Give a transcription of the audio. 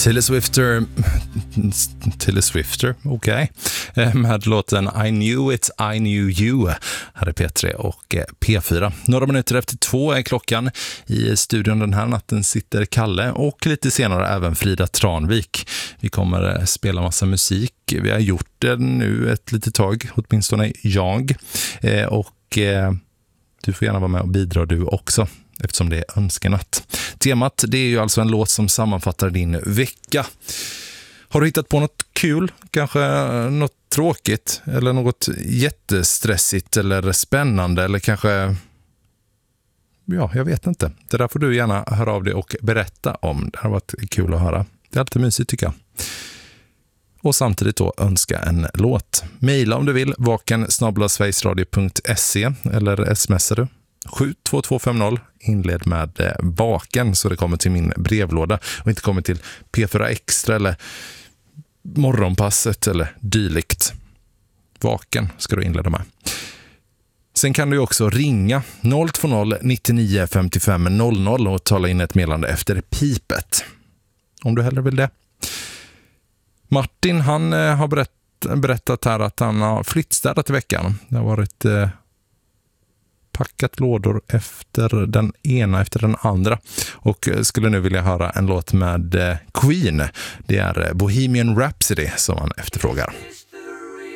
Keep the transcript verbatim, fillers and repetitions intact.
Taylor Swifter Taylor Swifter, okej okay. Med låten I Knew It, I Knew You. Här är P tre och P fyra. Några minuter efter två är klockan. I studion den här natten sitter Kalle och lite senare även Frida Tranvik. Vi kommer spela massa musik. Vi har gjort det nu ett litet tag, åtminstone jag. Och du får gärna vara med och bidra du också, eftersom det är önskenatt. Temat, det är ju alltså en låt som sammanfattar din vecka. Har du hittat på något kul? Kanske något tråkigt? Eller något jättestressigt eller spännande? Eller kanske... Ja, jag vet inte. Det där får du gärna höra av dig och berätta om. Det har varit kul att höra. Det är alltid mysigt tycker jag. Och samtidigt då önska en låt. Maila om du vill, vaken snabel-a sverigesradio punkt se eller smsar du. sju två två fem noll, inled med eh, vaken så det kommer till min brevlåda och inte kommer till P fyra Extra eller morgonpasset eller dylikt. Vaken ska du inleda med. Sen kan du också ringa noll två noll nittionio femtiofem noll noll och tala in ett meddelande efter pipet. Om du hellre vill det. Martin, han eh, har berätt, berättat här att han har flyttstädat i veckan. Det har varit... Eh, packat lådor efter den ena efter den andra och skulle nu vilja höra en låt med Queen. Det är Bohemian Rhapsody som han efterfrågar.